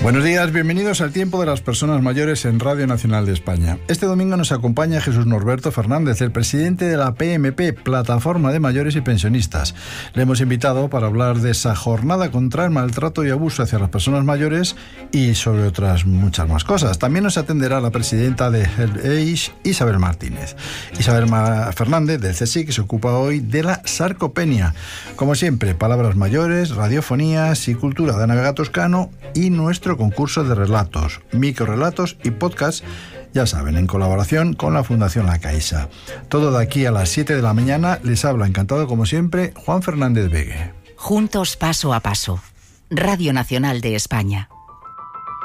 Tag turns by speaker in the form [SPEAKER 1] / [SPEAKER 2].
[SPEAKER 1] Buenos días, bienvenidos al Tiempo de las Personas Mayores en Radio Nacional de España. Este domingo nos acompaña Jesús Norberto Fernández, el presidente de la PMP, Plataforma de Mayores y Pensionistas. Le hemos invitado para hablar de esa jornada contra el maltrato y abuso hacia las personas mayores y sobre otras muchas más cosas. También nos atenderá la presidenta de HelpAge, Isabel Martínez. Isabel Fernández, del CSIC, que se ocupa hoy de la sarcopenia. Como siempre, palabras mayores, radiofonías y cultura de Ana Vega Toscano y nuestro concurso de relatos, microrelatos y podcasts, ya saben, en colaboración con la Fundación La Caixa. Todo de aquí a las 7 de la mañana. Les habla, encantado como siempre, Juan Fernández Vegue.
[SPEAKER 2] Juntos paso a paso. Radio Nacional de España.